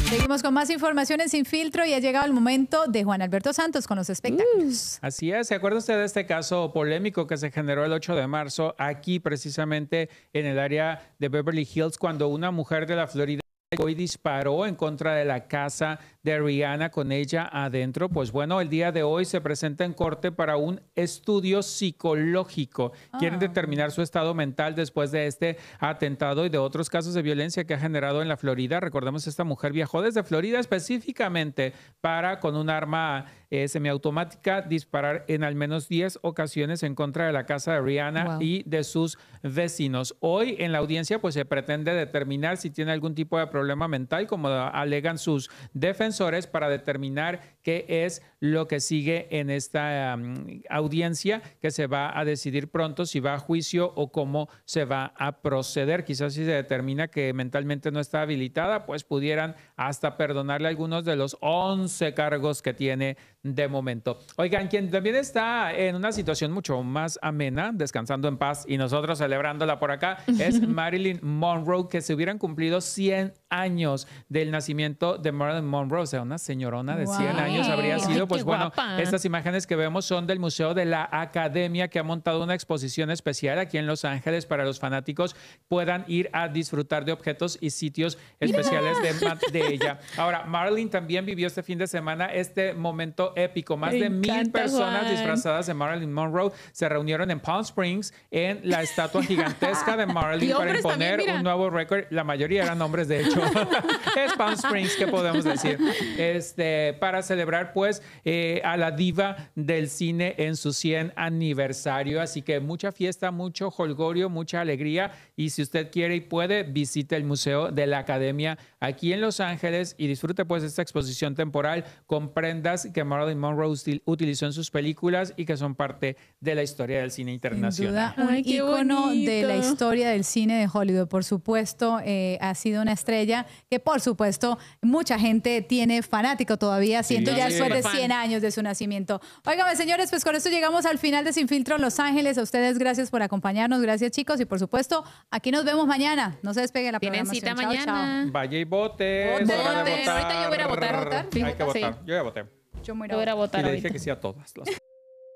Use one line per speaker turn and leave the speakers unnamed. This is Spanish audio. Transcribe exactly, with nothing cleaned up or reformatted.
Seguimos con más información en Sin Filtro y ha llegado el momento de Juan Alberto Santos con los espectáculos.
Uh, así es, ¿se acuerda usted de este caso polémico que se generó el ocho de marzo aquí precisamente en el área de Beverly Hills cuando una mujer de la Florida hoy disparó en contra de la casa de Rihanna con ella adentro? Pues bueno, el día de hoy se presenta en corte para un estudio psicológico. Quieren
Ah.
determinar su estado mental después de este atentado y de otros casos de violencia que ha generado en la Florida. Recordemos, esta mujer viajó desde Florida específicamente para, con un arma eh, semiautomática, disparar en al menos diez ocasiones en contra de la casa de Rihanna
Wow.
y de sus vecinos. Hoy en la audiencia pues se pretende determinar si tiene algún tipo de problema mental, como alegan sus defensores, para determinar qué es lo que sigue en esta um, audiencia, que se va a decidir pronto si va a juicio o cómo se va a proceder. Quizás si se determina que mentalmente no está habilitada, pues pudieran hasta perdonarle algunos de los once cargos que tiene de momento. Oigan, quien también está en una situación mucho más amena, descansando en paz y nosotros celebrándola por acá, es Marilyn Monroe, que se hubieran cumplido cien años del nacimiento de Marilyn Monroe. O sea, una señorona de cien
Wow.
años habría sido.
Ay,
Pues
qué
bueno,
guapa.
estas imágenes que vemos son del Museo de la Academia, que ha montado una exposición especial aquí en Los Ángeles para los fanáticos puedan ir a disfrutar de objetos y sitios especiales de, de ella. Ahora, Marilyn también vivió este fin de semana este momento épico. Más
Me
de mil
encanta,
personas
Juan.
disfrazadas de Marilyn Monroe se reunieron en Palm Springs en la estatua gigantesca de Marilyn
Y
para
hombres
imponer
también, mira.
un nuevo récord. La mayoría eran hombres, de hecho. Es Palm Springs, ¿qué podemos decir? Este, para celebrar, pues, eh, a la diva del cine en su cien aniversario. Así que mucha fiesta, mucho jolgorio, mucha alegría. Y si usted quiere y puede, visite el Museo de la Academia aquí en Los Ángeles y disfrute, pues, esta exposición temporal con prendas que Marilyn Monroe util- utilizó en sus películas y que son parte de la historia del cine
Sin
internacional.
duda, un
Ay, qué
ícono de la
bonito.
historia del cine de Hollywood. Por supuesto, eh, ha sido una estrella que, por supuesto, mucha gente tiene fanático todavía, siendo
Sí,
ya
sí.
después de
Fan.
cien años de su nacimiento. Óigame, señores, pues con esto llegamos al final de Sin Filtro Los Ángeles. A ustedes, gracias por acompañarnos. Gracias, chicos. Y, por supuesto, aquí nos vemos mañana. No se despegue la
Tienen
programación.
cita
Chao,
mañana.
chao.
Vaya y vote.
Voten.
es hora de
Voten.
votar.
Ahorita yo voy a ir a votar.
¿Votar?
Hay que
Sí.
votar. Yo ya voté.
Yo me
Yo voy a ir a
Y
votar
le
ahorita.
dije que sí a todas las